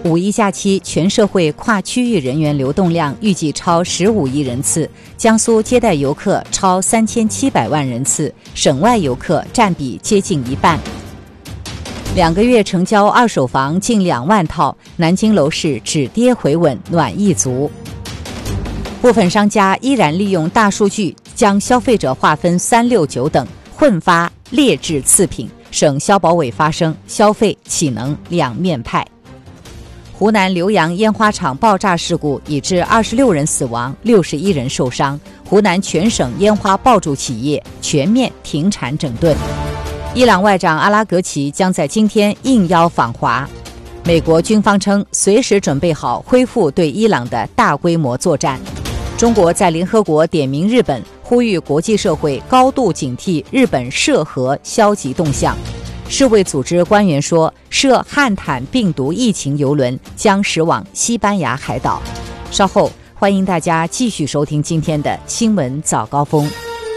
五一假期全社会跨区域人员流动量预计超15亿人次，江苏接待游客超3700万人次，省外游客占比接近一半。2个月成交二手房近2万套，南京楼市止跌回稳，暖意足。部分商家依然利用大数据将消费者划分3、6、9等，混发劣质次品。省消保委发声，消费岂能两面派？湖南浏阳烟花厂爆炸事故已致26人死亡，61人受伤。湖南全省烟花爆竹企业全面停产整顿。伊朗外长阿拉格齐将在今天应邀访华。美国军方称随时准备好恢复对伊朗的大规模作战。中国在联合国点名日本，呼吁国际社会高度警惕日本涉核消极动向。世卫组织官员说，涉汉坦病毒疫情邮轮将驶往西班牙海岛。稍后欢迎大家继续收听今天的新闻早高峰。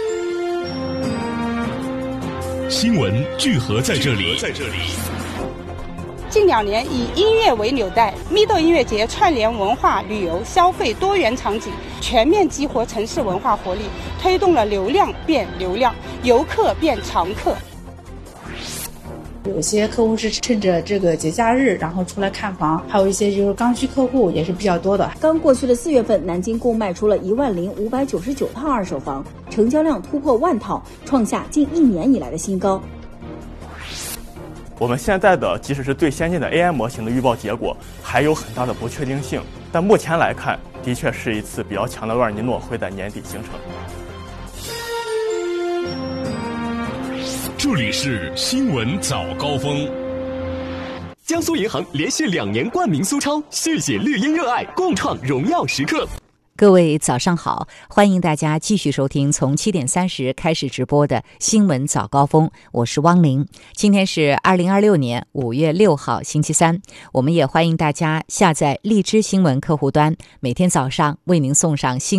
新闻聚合在这里。 近2年以音乐为纽带，咪豆音乐节串联文化、旅游、消费多元场景，全面激活城市文化活力，推动了流量变流量，游客变常客。 有些客户是趁着这个节假日然后出来看房，还有一些就是刚需客户也是比较多的。 刚过去的4月份，南京共卖出了10599套二手房，成交量突破10000套，创下近1年以来的新高。 我们现在的即使是最先进的 AI 模型的预报结果还有很大的不确定性，但目前来看，的确是一次比较强的厄尔尼诺会在年底形成。 这里是新闻早高峰。 江苏银行连续2年冠名苏超，续写绿茵热爱，共创荣耀时刻。 各位早上好，欢迎大家继续收听从7点30开始直播的新闻早高峰，我是汪玲。今天是2026年5月6号星期三，我们也欢迎大家下载荔枝新闻客户端，每天早上为您送上新